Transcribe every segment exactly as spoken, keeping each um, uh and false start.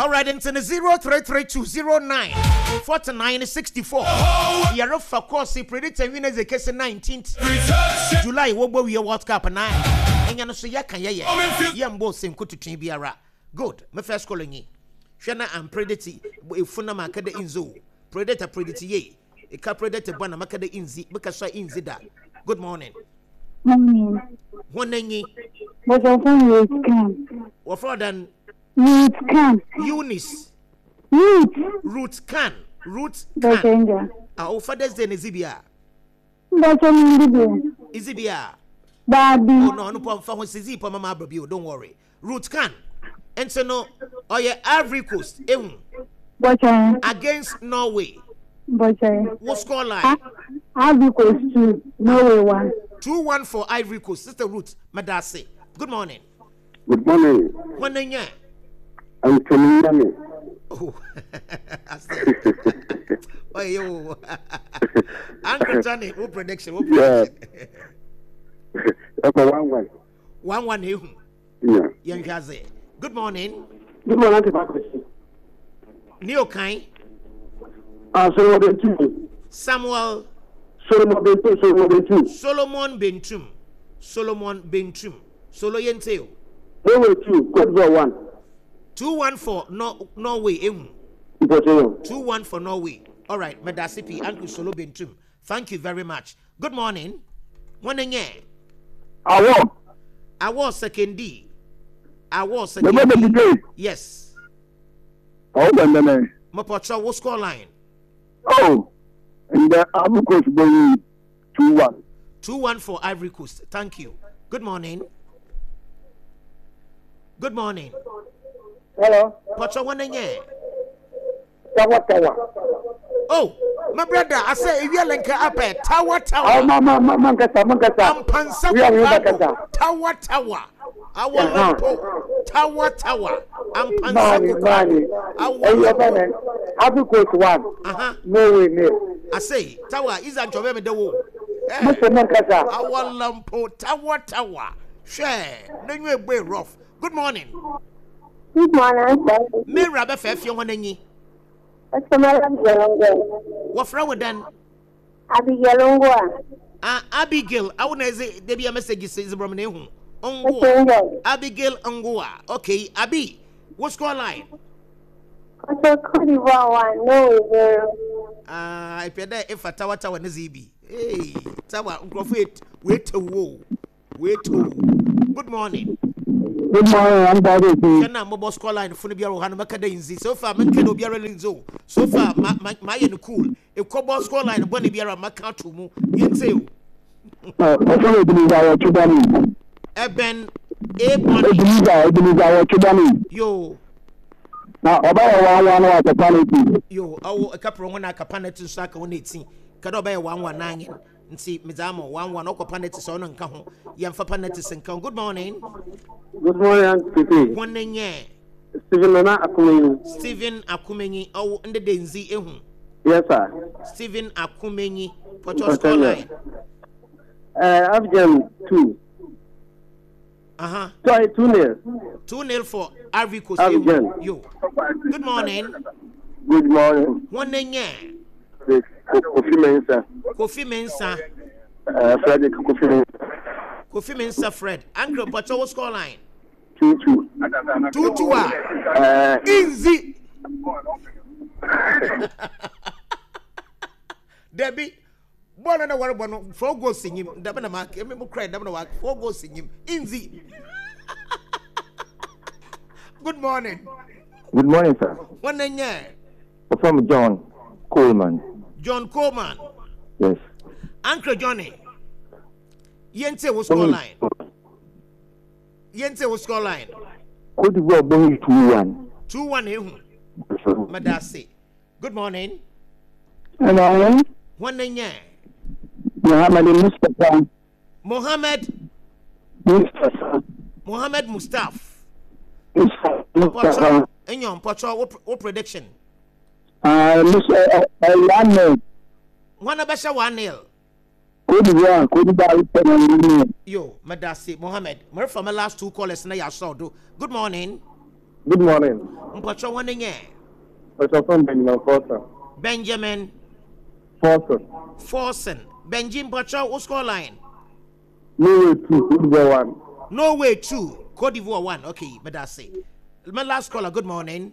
All right, into the zero three three two zero nine four nine six four. You're for course, he predicted winners the case nineteenth July. What will your World Cup and I? And you know, so ya can ye yam both same kutu biara. Good. My first calling ye. Shana and predicting if Funama Kada Inzo. Predator predator ye. A car predator Bana Makada Inzi because I Inzida. Good morning. Morning. One ye. But I found it can. What for than Root can. Eunice. Root. Root can. Root But can. danger. Our father's day is Zibia. But I'm in the Izibia. Baby. Oh no, no problem. For Sizi, Mama Babio, don't worry. Root can. And so no, or your Ivory Coast, eh? But I. Against Norway. But I. What score line? I'll be close to Norway one. two one for Ivory Coast. Sister Root, Madase. Good morning. Good morning. One name, yeah. I'm telling you. Oh, oh, yo. Uncle Johnny, what prediction? What prediction? Okay, one one. One one, you. Yeah. Young Kaze. Good morning. Good morning, Auntie. Neo Kai. Ah, Solomon Bentum. Samuel. Solomon Bentum. Solomon Bentum. Solomon Bentum. Solomon Bentum. Solo Yenteo. Norway two. Cote d'Ivoire one. Two one for no Norway. Important. Two one for Norway. All right, Medasipi, Uncle Solo Bentum. Thank you very much. Good morning. One year. I won. I was second D. I was The second weather D. today. Yes. Oh, and then. Mapocha, what score line? Oh, and the Abu Coast going two one. Two one for Ivory Coast. Thank you. Good morning. Good morning. Hello. Pocha one year. Tawa Tawa. Oh, my brother, I say if you're like up at Tower Tower. Oh, mama, mama, Mankasa, Mankasa. Ampansa We are in Mankasa. Tower Tower. Our Uh-huh. Lampo. Tower Tower. Ampansa Mani, Mani. Our And your Lampo. man, Abu Coast one. Uh-huh. Norway nil. I say Tower is a job the wall. Mister Mankasa. Our Lampo. Tower Tower. Share. Then you be rough. Good morning. Good morning. Me Rabba Fefi one any. What's the matter with Yalongo? What flower then? Abi Yalongo. Ah, Abigail. I want to say there be a message says from Nehu. What's Ongua. the Abigail Ongua. Okay, Abi. What's score line? What's the Cote d'Ivoire one? No, zero. Ah, I pay if a tower tower na zibi. Hey, tower. Wait, wait to wo. Wait to. Good morning. Good morning, I'm Bobby. Kana mobile score line for the Biaro Hanamaka Inzi. So far, man can be a Linzo. So far, my my and cool. A cobalt score line, Bonnie Biara Macatumu. Yenteo. I believe I want to done. Eben, a I bonnie. believe I believe I want to done. Yo, Now, about one one was a penalty. yo, oh, a couple of one I capana to Saka on eighteen. Kadoba one one nine. And see, Mizamo, one one, Oko Panetis on and come. Yamfa Panetis and come. Good morning. Good morning, Auntie. One year. Stephen Nana Akumeni. Stephen Akumeni, oh, and the Denzi, eh? Yes, sir. Stephen Akumeni, Porto score line. Uh, Abidjan two. Uh huh. Sorry, two nil. two nil for Ivory Coast. Abidjan. Yo. Good morning. Good morning. One year. Kofi Mensah. Kofi Mensah. Uh, Frederick Kofi Mensah. Kofi Mensah Fred. Uncle Porto score line. Two two. two two. Uh, Easy. Debbie. One and one one four goals in him. Dabana mark. I remember crying. Dabana mark. Four goals in him. Easy. Good morning. good morning, sir. One year. From John Coleman. John Coleman. Yes. Uncle Johnny. Yente was score line. Yente was score line. Cote d'Ivoire going two one. two one. Madasi. Good morning. Hello. One year. Muhammad Mustafa. Mohammed. Mustafa. Mohammed Mustaf. Mustafa. In your Pocho, what prediction? Uh, Mustafa. One One abasha one nil. Cote d'Ivoire. Cote d'Ivoire. Yo, Madasi, Mohammed. More from my last two callers now. You saw do. Good morning. Good morning. Mpacho one nye. Mpacho from Benjamin Forson. Benjamin Forson. Forson. Benji Mpacho, what's score line? Norway two, Cote d'Ivoire one. Norway two, Cote d'Ivoire one. Okay, but that's it. My last caller, good morning.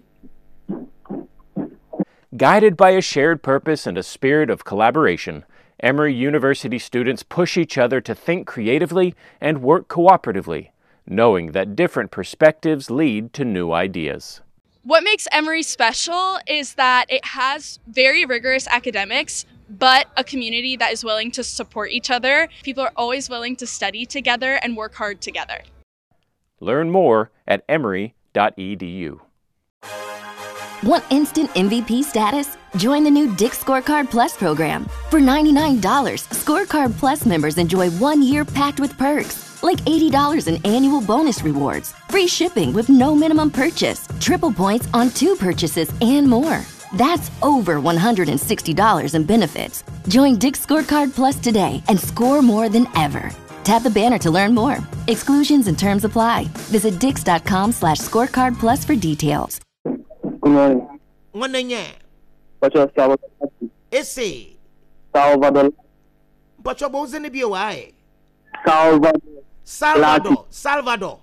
Guided by a shared purpose and a spirit of collaboration, Emory University students push each other to think creatively and work cooperatively, knowing that different perspectives lead to new ideas. What makes Emory special is that it has very rigorous academics, but a community that is willing to support each other. People are always willing to study together and work hard together. Learn more at emory dot e d u. Want instant M V P status? Join the new Dick's Scorecard Plus program. For ninety-nine dollars, Scorecard Plus members enjoy one year packed with perks, like eighty dollars in annual bonus rewards, free shipping with no minimum purchase, triple points on two purchases, and more. That's over one hundred sixty dollars in benefits. Join Dick's Scorecard Plus today and score more than ever. Tap the banner to learn more. Exclusions and terms apply. Visit dix.com slash scorecard plus for details. Good morning. One nye. Mpacho Salvador. Ese. Salvador. Mpacho boze ni biyo wae. Salvador. Salvador. Salvador.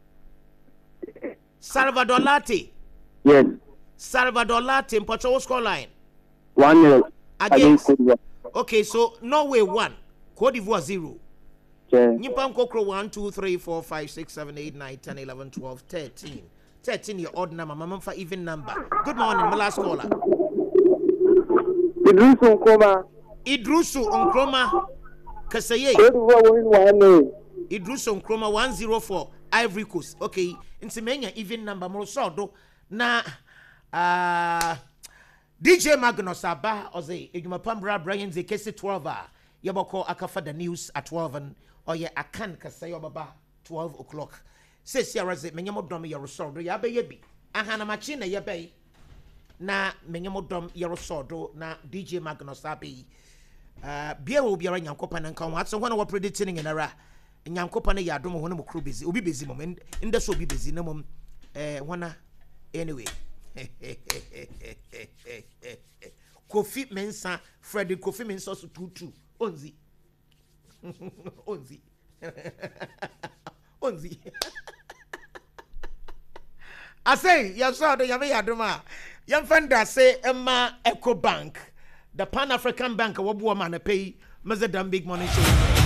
Salvador Lati. Yes. Salvador Lati. Mpacho what's score line? One nil. Against. Cote d'Ivoire. Okay, so Norway one, Cote d'Ivoire zero. Okay. Nyimpan Kokro one, two, three, four, five, six, seven, eight, nine, ten, eleven, twelve, thirteen. thirteen your odd number, mama for even number. Good morning, my last caller. Idrusu Nkrumah. Idrusu Nkrumah. Kasaye. Cote d'Ivoire win one nil. Idrusu Nkrumah one zero four Ivory Coast. Okay, intimenya even number more so na uh D J Magnus Aba oze ejuma pambra Brian ze kesi twelve a yeboko akafa the news at twelve and or ye akan kasaye obaba twelve o'clock. Says here as it menyamodom your sword ya be yebi ahana machi na ye be na menyamodom your sword na D J Magnus Abi uh bia wo bia nyankopa na nkan so when we predicting in era nyankopa na yadom ho na mo kro bezi obi bezi mom inde so obi bezi na mom eh wana anyway Kofi Mensa Freddy Kofi Mensa so two two onzi onzi onzi I say you saw the yame yadoma yam fanda say Emma Eco Bank the Pan African Bank wo bo ma na pay Mazedam big money show